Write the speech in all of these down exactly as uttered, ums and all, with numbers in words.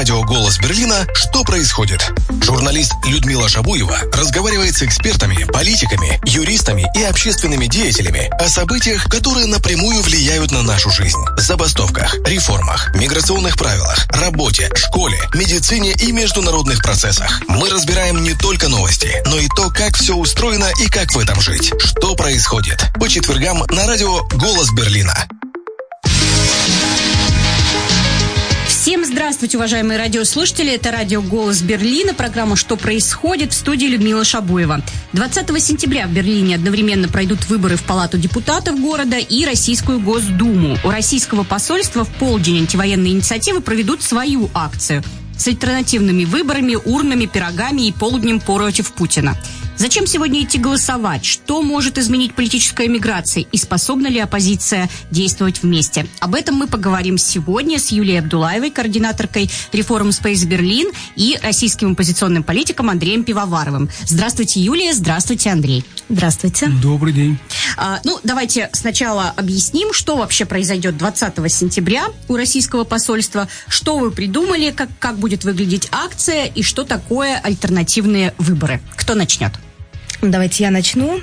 радио «Голос Берлина» «Что происходит?». Журналист Людмила Шабуева разговаривает с экспертами, политиками, юристами и общественными деятелями о событиях, которые напрямую влияют на нашу жизнь. Забастовках, реформах, миграционных правилах, работе, школе, медицине и международных процессах. Мы разбираем не только новости, но и то, как все устроено и как в этом жить. Что происходит? По четвергам на радио «Голос Берлина». Всем здравствуйте, уважаемые радиослушатели. Это радио «Голос Берлина», программа «Что происходит?», в студии Людмила Шабуева. двадцатого сентября в Берлине одновременно пройдут выборы в Палату депутатов города и Российскую Госдуму. У российского посольства в полдень антивоенные инициативы проведут свою акцию с альтернативными выборами, урнами, пирогами и полднем против Путина. Зачем сегодня идти голосовать? Что может изменить политическая миграция? И способна ли оппозиция действовать вместе? Об этом мы поговорим сегодня с Юлией Абдулаевой, координаторкой Reform Space Berlin, и российским оппозиционным политиком Андреем Пивоваровым. Здравствуйте, Юлия. Здравствуйте, Андрей. Здравствуйте. Добрый день. А, ну, давайте сначала объясним, что вообще произойдет двадцатого сентября у российского посольства, что вы придумали, как, как будет выглядеть акция и что такое альтернативные выборы. Кто начнет? Давайте я начну.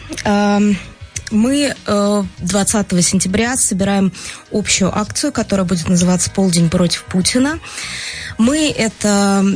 Мы двадцатого сентября собираем общую акцию, которая будет называться «Полдень против Путина». Мы — это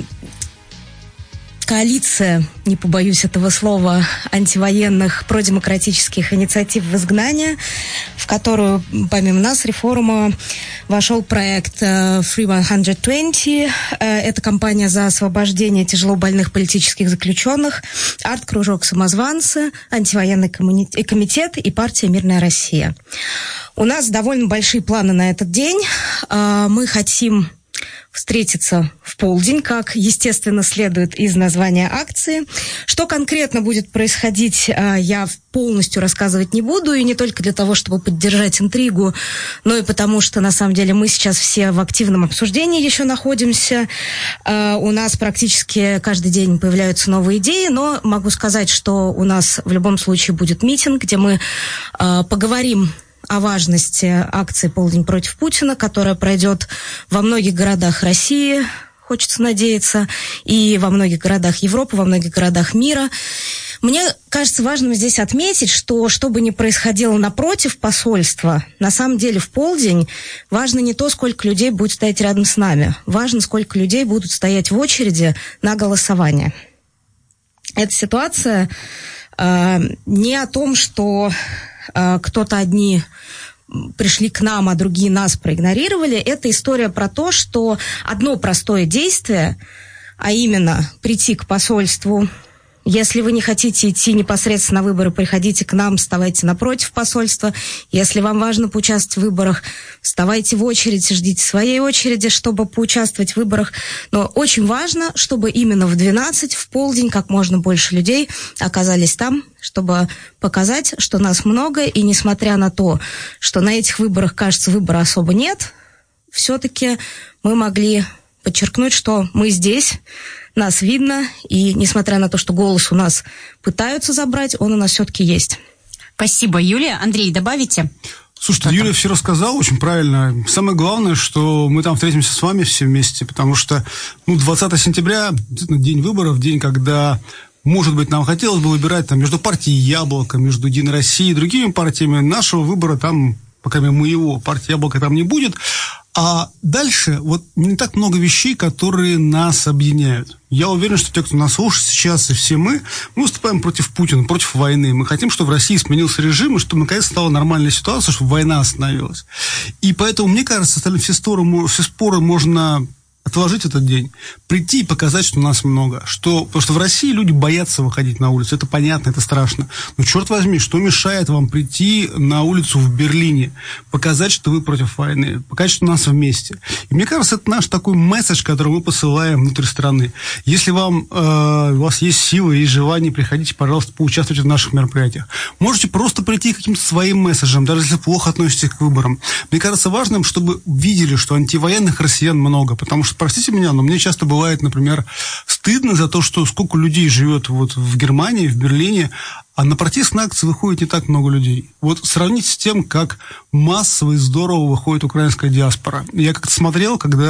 коалиция, не побоюсь этого слова, антивоенных продемократических инициатив в изгнании, в которую, помимо нас, реформа, вошел проект Free сто двадцать. Это кампания за освобождение тяжелобольных политических заключенных, арт-кружок «Самозванцы», антивоенный комитет и партия «Мирная Россия». У нас довольно большие планы на этот день. Мы хотим встретиться в полдень, как, естественно, следует из названия акции. Что конкретно будет происходить, я полностью рассказывать не буду, и не только для того, чтобы поддержать интригу, но и потому, что, на самом деле, мы сейчас все в активном обсуждении еще находимся. У нас практически каждый день появляются новые идеи, но могу сказать, что у нас в любом случае будет митинг, где мы поговорим о важности акции «Полдень против Путина», которая пройдет во многих городах России, хочется надеяться, и во многих городах Европы, во многих городах мира. Мне кажется важным здесь отметить, что, что бы ни происходило напротив посольства, на самом деле в полдень важно не то, сколько людей будет стоять рядом с нами, важно, сколько людей будут стоять в очереди на голосование. Эта ситуация э, не о том, что кто-то одни пришли к нам, а другие нас проигнорировали. Это история про то, что одно простое действие, а именно прийти к посольству. Если вы не хотите идти непосредственно на выборы, приходите к нам, вставайте напротив посольства. Если вам важно поучаствовать в выборах, вставайте в очередь, ждите своей очереди, чтобы поучаствовать в выборах. Но очень важно, чтобы именно в двенадцать, в полдень, как можно больше людей оказались там, чтобы показать, что нас много, и несмотря на то, что на этих выборах, кажется, выбора особо нет, все-таки мы могли подчеркнуть, что мы здесь, нас видно, и несмотря на то, что голос у нас пытаются забрать, он у нас все-таки есть. Спасибо, Юлия. Андрей, добавите? Слушайте, Юлия все рассказала очень правильно. Самое главное, что мы там встретимся с вами все вместе, потому что ну, двадцатого сентября, день выборов, день, когда, может быть, нам хотелось бы выбирать там, между партией «Яблоко», между «Единой Россией» и другими партиями. Нашего выбора там, по крайней мере, моего, партии «Яблоко» там не будет. А дальше вот не так много вещей, которые нас объединяют. Я уверен, что те, кто нас слушает сейчас, и все мы, мы выступаем против Путина, против войны. Мы хотим, чтобы в России сменился режим, и чтобы наконец стала нормальная ситуация, чтобы война остановилась. И поэтому, мне кажется, все, стороны, все споры можно отложить этот день, прийти и показать, что нас много. Что, потому что в России люди боятся выходить на улицу. Это понятно, это страшно. Но, черт возьми, что мешает вам прийти на улицу в Берлине, показать, что вы против войны, показать, что нас вместе. И мне кажется, это наш такой месседж, который мы посылаем внутрь страны. Если вам, э, у вас есть силы и желание, приходите, пожалуйста, поучаствуйте в наших мероприятиях. Можете просто прийти каким-то своим месседжем, даже если плохо относитесь к выборам. Мне кажется важным, чтобы видели, что антивоенных россиян много, потому что, простите меня, но мне часто бывает, например, стыдно за то, что сколько людей живет вот в Германии, в Берлине, а на протестные акции выходит не так много людей. Вот сравните с тем, как массово и здорово выходит украинская диаспора. Я как-то смотрел, когда